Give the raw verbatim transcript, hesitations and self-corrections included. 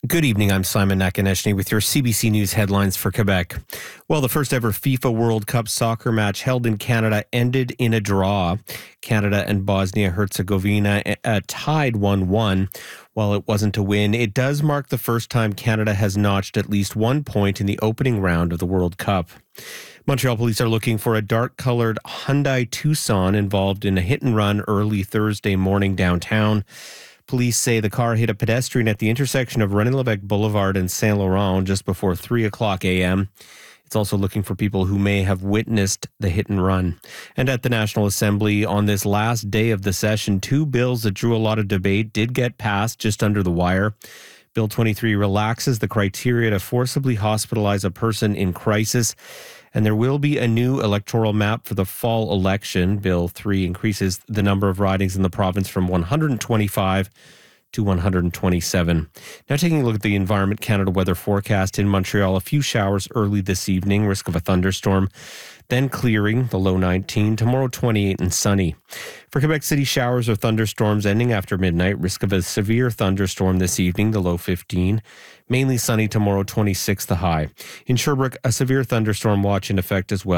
Good evening, I'm Simon Nakaneshny with your C B C News headlines for Quebec. Well, the first ever FIFA World Cup soccer match held in Canada ended in a draw. Canada and Bosnia-Herzegovina uh, tied one one. While it wasn't a win, it does mark the first time Canada has notched at least one point in the opening round of the World Cup. Montreal police are looking for a dark-colored Hyundai Tucson involved in a hit-and-run early Thursday morning downtown. Police say the car hit a pedestrian at the intersection of René Lévesque Boulevard and Saint Laurent just before three o'clock a.m. It's also looking for people who may have witnessed the hit and run. And at the National Assembly, on this last day of the session, two bills that drew a lot of debate did get passed just under the wire. Bill twenty-three relaxes the criteria to forcibly hospitalize a person in crisis. And there will be a new electoral map for the fall election. Bill three increases the number of ridings in the province from one hundred twenty-five to one hundred twenty-seven. Now taking a look at the Environment Canada weather forecast in Montreal, a few showers early this evening, risk of a thunderstorm, then clearing, the low nineteen, tomorrow twenty-eight and sunny. For Quebec City, showers or thunderstorms ending after midnight, risk of a severe thunderstorm this evening, the low fifteen. Mainly sunny tomorrow, twenty-six the high. In Sherbrooke, a severe thunderstorm watch in effect as well.